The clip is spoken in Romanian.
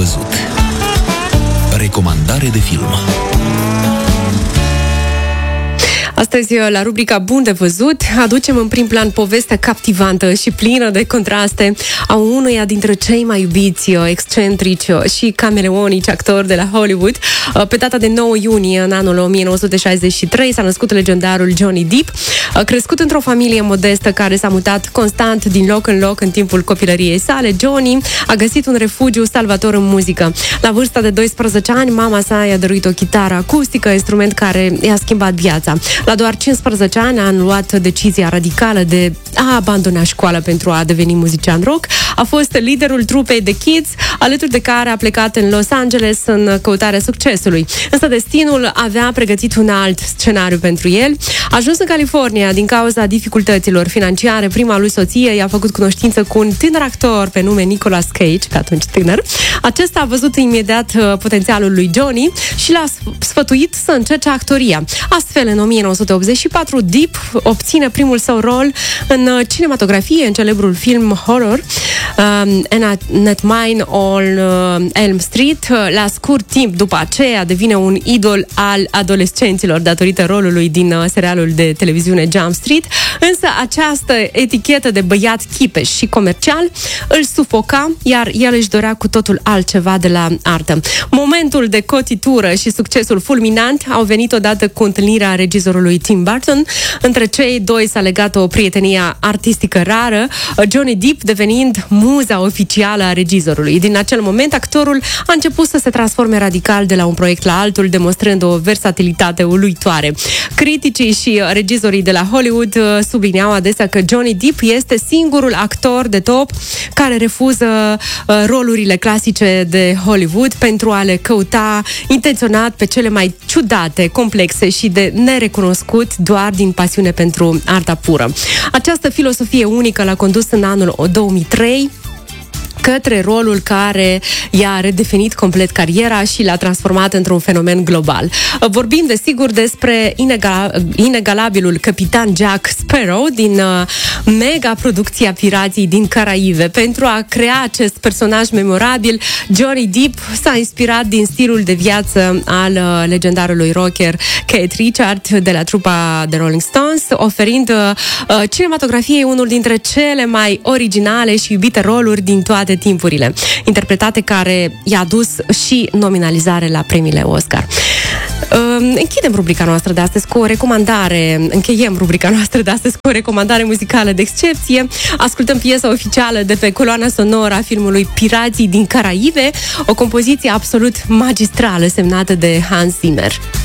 văzut. Recomandare de film. Astăzi, la rubrica Bun de văzut, aducem în prim plan povestea captivantă și plină de contraste a unuia dintre cei mai iubiți, excentrici și cameleonici actori de la Hollywood. Pe data de 9 iunie, în anul 1963, s-a născut legendarul Johnny Depp. Crescut într-o familie modestă care s-a mutat constant din loc în loc în timpul copilăriei sale, Johnny a găsit un refugiu salvator în muzică. La vârsta de 12 ani, mama sa i-a dăruit o chitară acustică, instrument care i-a schimbat viața. La doar 15 ani a luat decizia radicală de a abandona școala pentru a deveni muzician rock. A fost liderul trupei The Kids, alături de care a plecat în Los Angeles în căutarea succesului. Însă destinul avea pregătit un alt scenariu pentru el. A ajuns în California din cauza dificultăților financiare. Prima lui soție i-a făcut cunoștință cu un tânăr actor pe nume Nicolas Cage, pe atunci tânăr. Acesta a văzut imediat potențialul lui Johnny și l-a sfătuit să încerce actoria. Astfel, în 1984, Depp obține primul său rol în cinematografie, în celebrul film horror At Mine on Elm Street. La scurt timp după aceea devine un idol al adolescenților datorită rolului din serialul de televiziune Jump Street, însă această etichetă de băiat chipeș și comercial îl sufoca, iar el își dorea cu totul altceva de la artă. Momentul de cotitură și succesul fulminant au venit odată cu întâlnirea regizorului Tim Burton. Între cei doi s-a legat o prietenie artistică rară, Johnny Depp devenind muza oficială a regizorului. Din acel moment, actorul a început să se transforme radical de la un proiect la altul, demonstrând o versatilitate uluitoare. Criticii și regizorii de la Hollywood sublineau adesea că Johnny Depp este singurul actor de top care refuză rolurile clasice de Hollywood pentru a le căuta intenționat pe cele mai ciudate, complexe și de nerecunoscut doar din pasiune pentru arta pură. Această filosofie unică l-a condus în anul 2003 către rolul care i-a redefinit complet cariera și l-a transformat într-un fenomen global. Vorbim, desigur, despre inegalabilul capitan Jack Sparrow din mega-producția Pirații din Caraibe. Pentru a crea acest personaj memorabil, Johnny Depp s-a inspirat din stilul de viață al legendarului rocker Keith Richards de la trupa The Rolling Stones, oferind cinematografiei unul dintre cele mai originale și iubite roluri din toate timpurile, interpretate care i-a dus și nominalizare la premiile Oscar. Încheiem rubrica noastră de astăzi cu o recomandare muzicală de excepție. Ascultăm piesa oficială de pe coloana sonoră a filmului Pirații din Caraibe, o compoziție absolut magistrală semnată de Hans Zimmer.